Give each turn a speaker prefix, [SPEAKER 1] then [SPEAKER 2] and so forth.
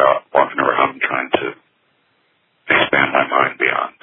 [SPEAKER 1] walking around trying to expand my mind beyond